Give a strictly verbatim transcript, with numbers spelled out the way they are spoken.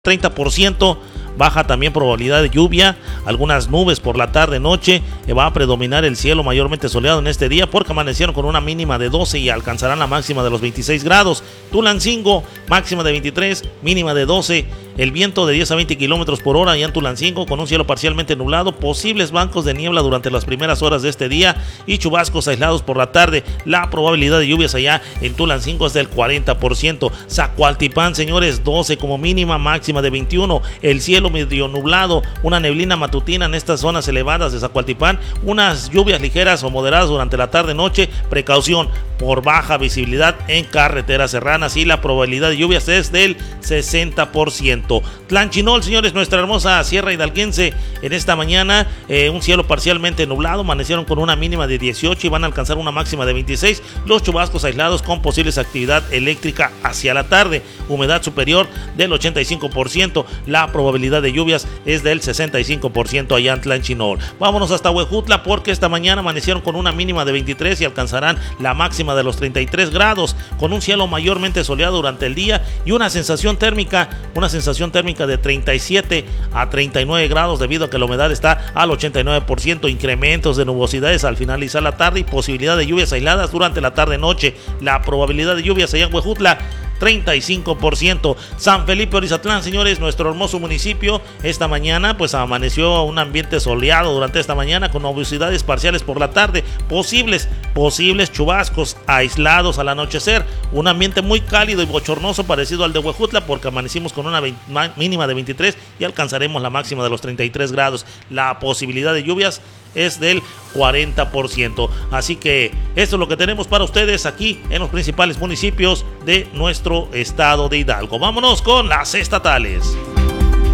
treinta por ciento, baja también probabilidad de lluvia, algunas nubes por la tarde noche, va a predominar el cielo mayormente soleado en este día porque amanecieron con una mínima de doce y alcanzarán la máxima de los veintiséis grados. Tulancingo, máxima de veintitrés, mínima de doce, el viento de diez a veinte kilómetros por hora allá en Tulancingo con un cielo parcialmente nublado, posibles bancos de niebla durante las primeras horas de este día y chubascos aislados por la tarde. La probabilidad de lluvias allá en Tulancingo es del cuarenta por ciento. Zacualtipán, señores, doce como mínima, máxima de veintiuno, el cielo medio nublado, una neblina matutina en estas zonas elevadas de Zacualtipán, unas lluvias ligeras o moderadas durante la tarde noche, precaución por baja visibilidad en carreteras serranas y la probabilidad de lluvias es del sesenta por ciento. Tlanchinol, señores, nuestra hermosa sierra hidalguense, en esta mañana eh, un cielo parcialmente nublado, amanecieron con una mínima de dieciocho y van a alcanzar una máxima de veintiséis, los chubascos aislados con posibles actividad eléctrica hacia la tarde, humedad superior del ochenta y cinco por ciento, la probabilidad de lluvias es del sesenta y cinco por ciento allá en Tlanchinol. Vámonos hasta Huejutla porque esta mañana amanecieron con una mínima de veintitrés y alcanzarán la máxima de los treinta y tres grados, con un cielo mayormente soleado durante el día y una sensación térmica, una sensación térmica de treinta y siete a treinta y nueve grados debido a que la humedad está al ochenta y nueve por ciento, incrementos de nubosidades al finalizar la tarde y posibilidad de lluvias aisladas durante la tarde-noche. La probabilidad de lluvias allá en Huejutla, treinta y cinco por ciento. San Felipe Orizatlán, señores, nuestro hermoso municipio, esta mañana pues amaneció un ambiente soleado durante esta mañana con nubosidades parciales por la tarde, posibles, posibles chubascos aislados al anochecer, un ambiente muy cálido y bochornoso parecido al de Huejutla porque amanecimos con una mínima de veintitrés y alcanzaremos la máxima de los treinta y tres grados. La posibilidad de lluvias es del cuarenta por ciento. Así que esto es lo que tenemos para ustedes aquí en los principales municipios de nuestro estado de Hidalgo. Vámonos con las estatales.